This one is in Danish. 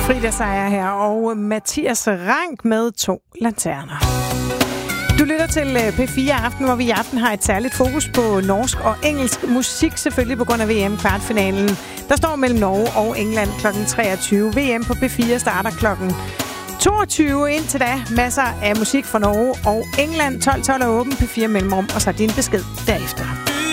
Frida Seier her, og Mathias Rank med 2 lanterner. Du lytter til P4 Aften, hvor vi i aften har et særligt fokus på norsk og engelsk musik, selvfølgelig på grund af VM-kvartfinalen. Der står mellem Norge og England kl. 23. VM på P4 starter kl. 22. Indtil da masser af musik fra Norge og England. 12 og åben P4 mellemrum, og så din besked derefter.